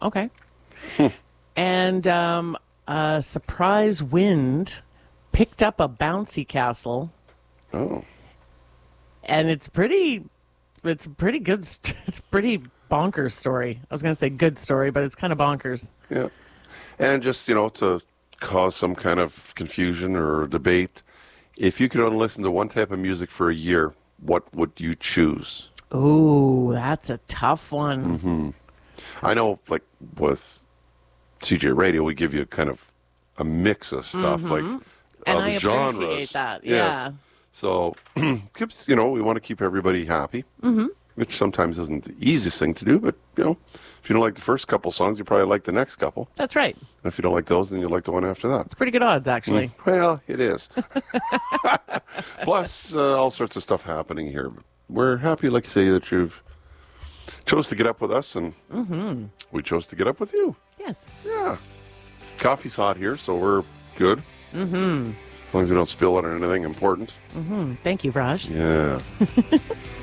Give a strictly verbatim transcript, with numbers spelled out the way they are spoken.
Okay. And um, a surprise wind picked up a bouncy castle. Oh. And it's pretty, it's a pretty good, st- it's a pretty bonkers story. I was going to say good story, but it's kind of bonkers. Yeah. And just, you know, to cause some kind of confusion or debate, if you could only listen to one type of music for a year, what would you choose? Ooh, that's a tough one. Mm-hmm. I know, like, with C J Radio, we give you kind of a mix of stuff, Mm-hmm. like, and of I genres. appreciate that, Yes. yeah. So, keeps, you know, we want to keep everybody happy, Mm-hmm. which sometimes isn't the easiest thing to do, but, you know, if you don't like the first couple songs, you probably like the next couple. That's right. And if you don't like those, then you'll like the one after that. It's pretty good odds, actually. Mm, well, it is. Plus, uh, all sorts of stuff happening here. We're happy, like you say, that you've chose to get up with us, and Mm-hmm. we chose to get up with you. Yes. Yeah. Coffee's hot here, so we're good. Mm-hmm. As long as we don't spill it on anything important. Mm-hmm. Thank you, Raj. Yeah.